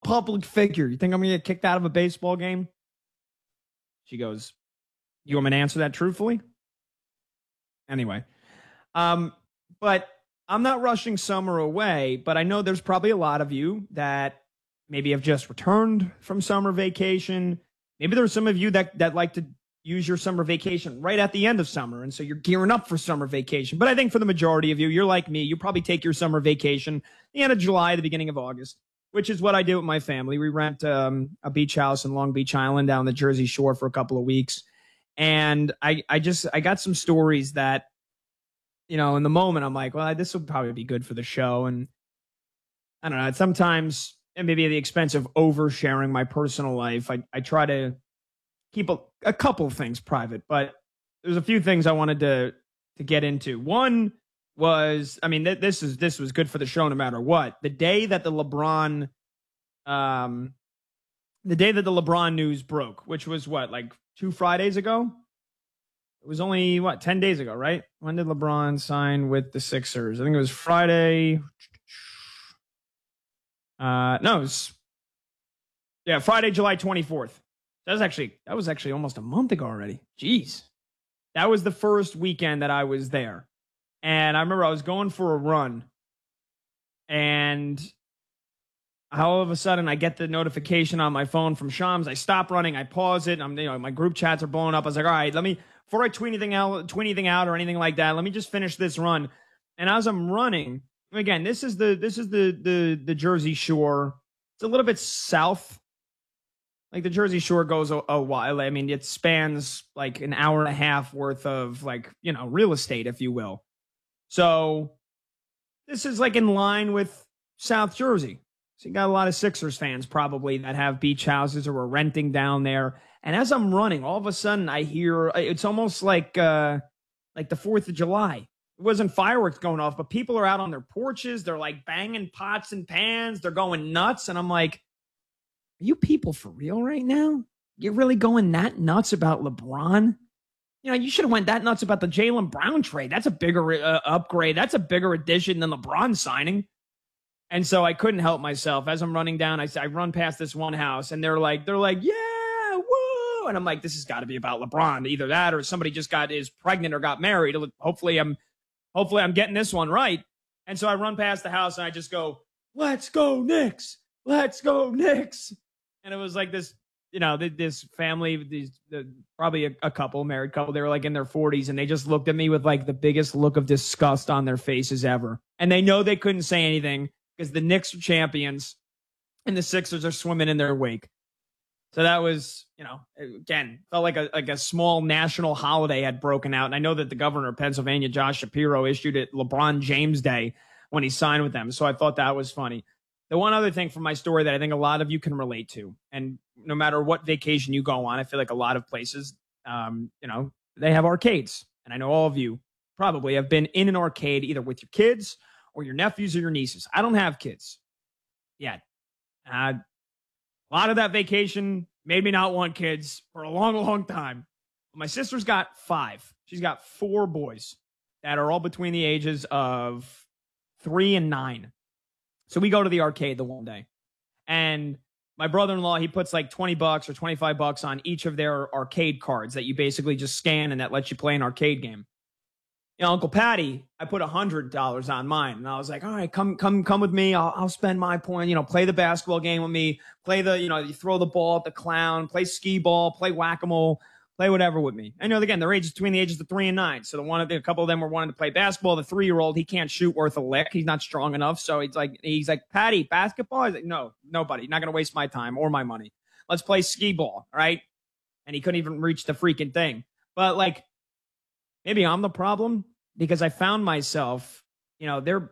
public figure. You think I'm going to get kicked out of a baseball game? She goes, you want me to answer that truthfully? Anyway, but I'm not rushing summer away, but I know there's probably a lot of you that maybe have just returned from summer vacation. Maybe there's some of you that like to use your summer vacation right at the end of summer, and so you're gearing up for summer vacation. But I think for the majority of you, you're like me. You probably take your summer vacation the end of July, the beginning of August, which is what I do with my family. We rent a beach house in Long Beach Island down the Jersey Shore for a couple of weeks. And I got some stories that, in the moment, I'm like, well, this will probably be good for the show. And I don't know, sometimes, and maybe at the expense of oversharing my personal life, I try to keep a couple of things private, but there's a few things I wanted to get into. One was, this was good for the show no matter what. The day that the LeBron news broke, which was like 2 Fridays ago? It was only 10 days ago, right? When did LeBron sign with the Sixers? I think it was Friday. Friday, July 24th. That was actually almost a month ago already. Jeez. That was the first weekend that I was there. And I remember I was going for a run, and all of a sudden I get the notification on my phone from Shams. I stop running, I pause it. My group chats are blowing up. I was like, all right, before I tweet anything out or anything like that, let me just finish this run. And as I'm running, again, this is the Jersey Shore. It's a little bit south. Like the Jersey Shore goes a while. It spans like an hour and a half worth of real estate, if you will. So this is like in line with South Jersey. So you got a lot of Sixers fans probably that have beach houses or are renting down there. And as I'm running, all of a sudden I hear, it's almost like the 4th of July. It wasn't fireworks going off, but people are out on their porches. They're like banging pots and pans. They're going nuts. And I'm like, are you people for real right now? You're really going that nuts about LeBron? You should have went that nuts about the Jaylen Brown trade. That's a bigger upgrade. That's a bigger addition than LeBron signing. And so I couldn't help myself. As I'm running down, I run past this one house, and they're like, yeah, woo! And I'm like, this has got to be about LeBron. Either that, or somebody just is pregnant or got married. Hopefully I'm getting this one right. And so I run past the house, and I just go, let's go Knicks! Let's go Knicks! And it was like this, this family, probably a couple, married couple. They were like in their 40s, and they just looked at me with like the biggest look of disgust on their faces ever. And they know they couldn't say anything because the Knicks are champions and the Sixers are swimming in their wake. So that was, again, felt like a small national holiday had broken out. And I know that the governor of Pennsylvania, Josh Shapiro, issued it LeBron James Day when he signed with them. So I thought that was funny. The one other thing from my story that I think a lot of you can relate to, and no matter what vacation you go on, I feel like a lot of places, they have arcades. And I know all of you probably have been in an arcade either with your kids or your nephews or your nieces. I don't have kids yet. A lot of that vacation made me not want kids for a long, long time. My sister's got 5. She's got 4 boys that are all between the ages of 3 and 9. So we go to the arcade the one day, and my brother-in-law, he puts like $20 or $25 on each of their arcade cards that you basically just scan, and that lets you play an arcade game. Uncle Patty, I put $100 on mine, and I was like, all right, come with me. I'll spend my point, play the basketball game with me, play the, you throw the ball at the clown, play skee ball, play whack-a-mole, play whatever with me. I know, again, they're ages between the ages of 3 and 9. So a couple of them were wanting to play basketball. The 3-year-old, he can't shoot worth a lick. He's not strong enough. So he's like, Patty, basketball? He's like, no, nobody. Not going to waste my time or my money. Let's play skee ball, right? And he couldn't even reach the freaking thing. But maybe I'm the problem, because I found myself, they're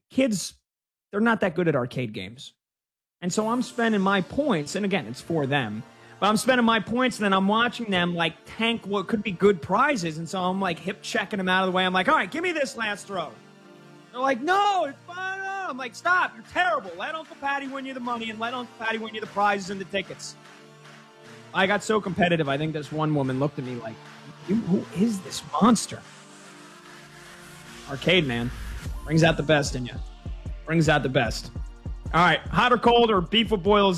not that good at arcade games. And so I'm spending my points, and again, it's for them, but I'm spending my points, and then I'm watching them tank what could be good prizes. And so I'm hip checking them out of the way. I'm like, all right, give me this last throw. They're like, no, it's fine. I'm like, stop, you're terrible. Let Uncle Patty win you the money, and let Uncle Patty win you the prizes and the tickets. I got so competitive, I think this one woman looked at me like, who is this monster? Arcade, man. Brings out the best in you. Brings out the best. All right, hot or cold or beef with boils?